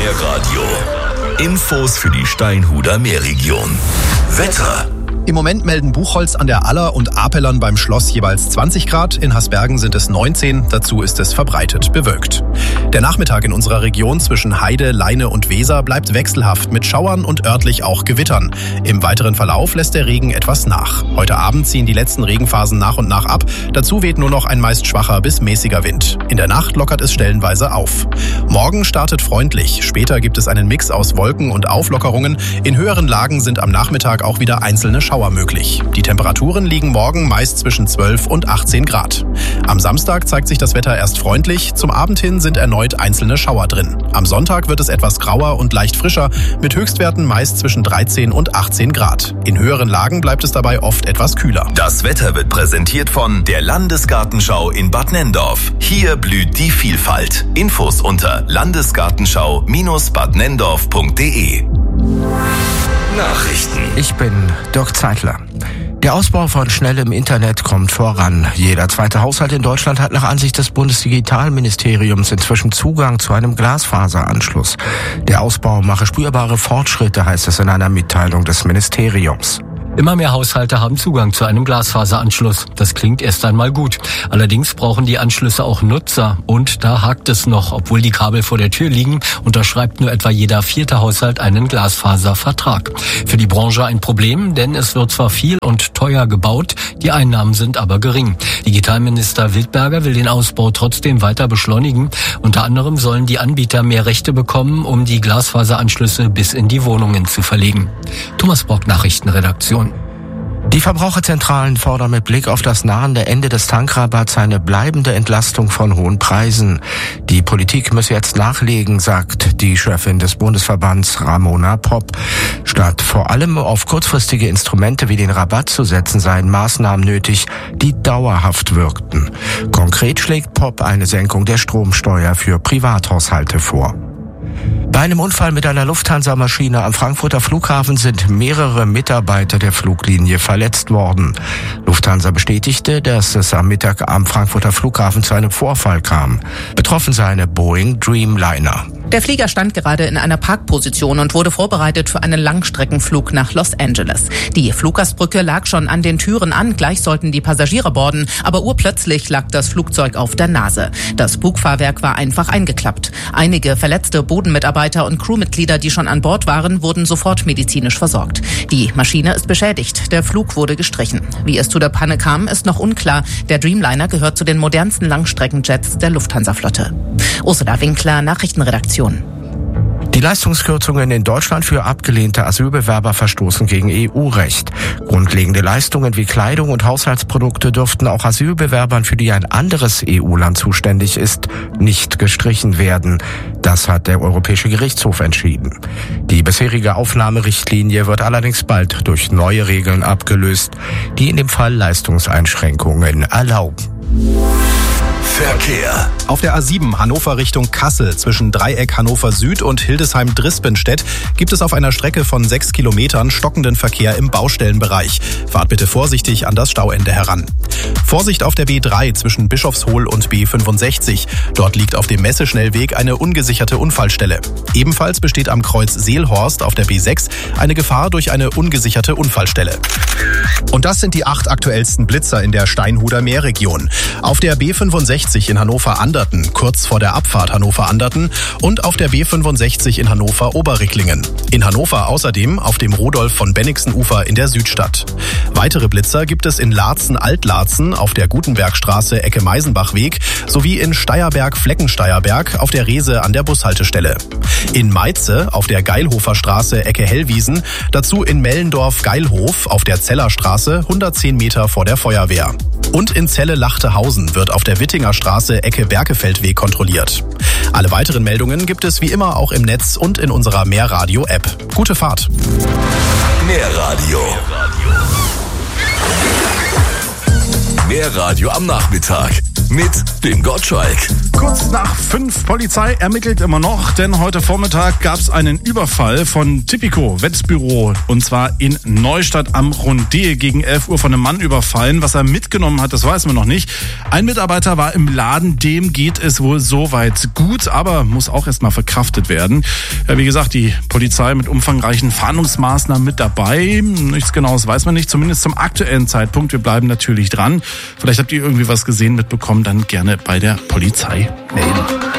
Meerradio. Infos für die Steinhuder Meerregion. Wetter. Im Moment melden Buchholz an der Aller und Apelern beim Schloss jeweils 20 Grad, in Hasbergen sind es 19, dazu ist es verbreitet bewölkt. Der Nachmittag in unserer Region zwischen Heide, Leine und Weser bleibt wechselhaft mit Schauern und örtlich auch Gewittern. Im weiteren Verlauf lässt der Regen etwas nach. Heute Abend ziehen die letzten Regenphasen nach und nach ab, dazu weht nur noch ein meist schwacher bis mäßiger Wind. In der Nacht lockert es stellenweise auf. Morgen startet freundlich, später gibt es einen Mix aus Wolken und Auflockerungen. In höheren Lagen sind am Nachmittag auch wieder einzelne Schauer möglich. Die Temperaturen liegen morgen meist zwischen 12 und 18 Grad. Am Samstag zeigt sich das Wetter erst freundlich, zum Abend hin sind erneut einzelne Schauer drin. Am Sonntag wird es etwas grauer und leicht frischer, mit Höchstwerten meist zwischen 13 und 18 Grad. In höheren Lagen bleibt es dabei oft etwas kühler. Das Wetter wird präsentiert von der Landesgartenschau in Bad Nenndorf. Hier blüht die Vielfalt. Infos unter landesgartenschau-badnenndorf.de. Nachrichten. Ich bin Dirk Zeitler. Der Ausbau von schnellem Internet kommt voran. Jeder zweite Haushalt in Deutschland hat nach Ansicht des Bundesdigitalministeriums inzwischen Zugang zu einem Glasfaseranschluss. Der Ausbau mache spürbare Fortschritte, heißt es in einer Mitteilung des Ministeriums. Immer mehr Haushalte haben Zugang zu einem Glasfaseranschluss. Das klingt erst einmal gut. Allerdings brauchen die Anschlüsse auch Nutzer. Und da hakt es noch. Obwohl die Kabel vor der Tür liegen, unterschreibt nur etwa jeder 4. Haushalt einen Glasfaservertrag. Für die Branche ein Problem, denn es wird zwar viel und teuer gebaut, die Einnahmen sind aber gering. Digitalminister Wildberger will den Ausbau trotzdem weiter beschleunigen. Unter anderem sollen die Anbieter mehr Rechte bekommen, um die Glasfaseranschlüsse bis in die Wohnungen zu verlegen. Thomas Brock, Nachrichtenredaktion. Die Verbraucherzentralen fordern mit Blick auf das nahende Ende des Tankrabatts eine bleibende Entlastung von hohen Preisen. Die Politik müsse jetzt nachlegen, sagt die Chefin des Bundesverbands Ramona Popp. Statt vor allem auf kurzfristige Instrumente wie den Rabatt zu setzen, seien Maßnahmen nötig, die dauerhaft wirkten. Konkret schlägt Popp eine Senkung der Stromsteuer für Privathaushalte vor. Bei einem Unfall mit einer Lufthansa-Maschine am Frankfurter Flughafen sind mehrere Mitarbeiter der Fluglinie verletzt worden. Lufthansa bestätigte, dass es am Mittag am Frankfurter Flughafen zu einem Vorfall kam. Betroffen sei eine Boeing Dreamliner. Der Flieger stand gerade in einer Parkposition und wurde vorbereitet für einen Langstreckenflug nach Los Angeles. Die Fluggastbrücke lag schon an den Türen an, gleich sollten die Passagiere boarden, aber urplötzlich lag das Flugzeug auf der Nase. Das Bugfahrwerk war einfach eingeklappt. Einige verletzte Bodenmitarbeiter und Crewmitglieder, die schon an Bord waren, wurden sofort medizinisch versorgt. Die Maschine ist beschädigt, der Flug wurde gestrichen. Wie es zu der Panne kam, ist noch unklar. Der Dreamliner gehört zu den modernsten Langstreckenjets der Lufthansa-Flotte. Ursula Winkler, Nachrichtenredaktion. Die Leistungskürzungen in Deutschland für abgelehnte Asylbewerber verstoßen gegen EU-Recht. Grundlegende Leistungen wie Kleidung und Haushaltsprodukte dürften auch Asylbewerbern, für die ein anderes EU-Land zuständig ist, nicht gestrichen werden. Das hat der Europäische Gerichtshof entschieden. Die bisherige Aufnahmerichtlinie wird allerdings bald durch neue Regeln abgelöst, die in dem Fall Leistungseinschränkungen erlauben. Verkehr. Auf der A7 Hannover Richtung Kassel zwischen Dreieck Hannover Süd und Hildesheim-Drispenstedt gibt es auf einer Strecke von 6 Kilometern stockenden Verkehr im Baustellenbereich. Fahrt bitte vorsichtig an das Stauende heran. Vorsicht auf der B3 zwischen Bischofshohl und B65. Dort liegt auf dem Messeschnellweg eine ungesicherte Unfallstelle. Ebenfalls besteht am Kreuz Seelhorst auf der B6 eine Gefahr durch eine ungesicherte Unfallstelle. Und das sind die 8 aktuellsten Blitzer in der Steinhuder Meerregion. Auf der B65 in Hannover-Anderten, kurz vor der Abfahrt Hannover-Anderten und auf der B65 in Hannover-Oberricklingen. In Hannover außerdem auf dem Rudolf-von-Bennigsen-Ufer in der Südstadt. Weitere Blitzer gibt es in Laatzen-Altlaatzen auf der Gutenbergstraße Ecke Meisenbachweg sowie in Steierberg-Fleckensteierberg auf der Reese an der Bushaltestelle. In Meitze auf der Geilhofer Straße Ecke Hellwiesen, dazu in Mellendorf-Geilhof auf der Zellerstraße 110 Meter vor der Feuerwehr. Und in Celle-Lachtehausen wird auf der Wittinger Straße Ecke Berkefeldweg kontrolliert. Alle weiteren Meldungen gibt es wie immer auch im Netz und in unserer Meerradio-App. Gute Fahrt! Meerradio. Meerradio am Nachmittag. mit dem Gottschalk. Kurz nach 5, Polizei ermittelt immer noch, denn heute Vormittag gab es einen Überfall von Tipico Wettbüro und zwar in Neustadt am Rundee, gegen 11 Uhr von einem Mann überfallen. Was er mitgenommen hat, das weiß man noch nicht. Ein Mitarbeiter war im Laden, dem geht es wohl soweit gut, aber muss auch erstmal verkraftet werden. Ja, wie gesagt, die Polizei mit umfangreichen Fahndungsmaßnahmen mit dabei. Nichts Genaues weiß man nicht, zumindest zum aktuellen Zeitpunkt. Wir bleiben natürlich dran. Vielleicht habt ihr irgendwie was gesehen, mitbekommen, dann gerne bei der Polizei melden.